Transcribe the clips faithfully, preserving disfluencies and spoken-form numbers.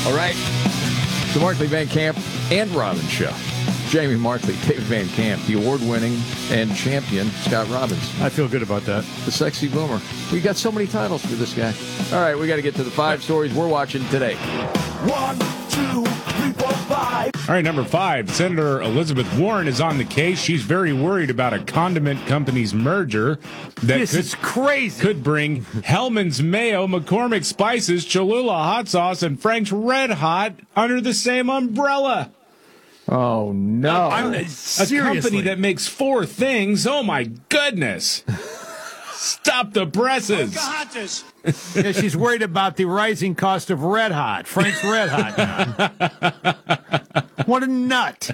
All right. The Markley Van Camp and Robbins Show. Jamie Markley, David Van Camp, the award-winning and champion Scott Robbins. I feel good about that. The sexy boomer. We got so many titles for this guy. All right, we got to get to the five stories we're watching today. One, two, three, four, five. All right, number five, Senator Elizabeth Warren is on the case. She's very worried about a condiment company's merger that This could, is crazy. could bring Hellman's Mayo, McCormick Spices, Cholula Hot Sauce, and Frank's Red Hot under the same umbrella. Oh, no. I'm, A seriously. company that makes four things. Oh, my goodness. Stop the presses. Yeah, she's worried about the rising cost of Red Hot, Frank's Red Hot. What a nut.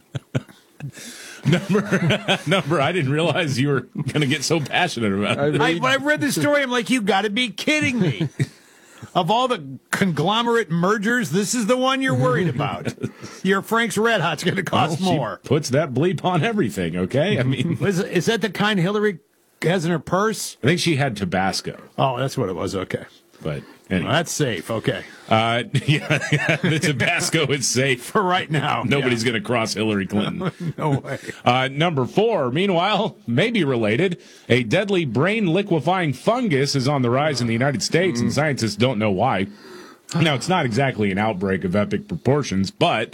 Number, number, I didn't realize you were going to get so passionate about it. I, when I read the story, I'm like, you got to be kidding me. Of all the conglomerate mergers, this is the one you're worried about. Your Frank's Red Hot's going to cost Well, she more. puts that bleep on everything, okay? I mean, Is, is that the kind Hillary has in her purse? I think she had Tabasco, Oh, that's what it was. Okay. but Well, anyway. that's safe. Okay. Uh, yeah, yeah, the Tabasco is safe. For right now. Nobody's going to cross Hillary Clinton. No way. Uh, number four, meanwhile, maybe related, a deadly brain liquefying fungus is on the rise in the United States, and scientists don't know why. Now, it's not exactly an outbreak of epic proportions, but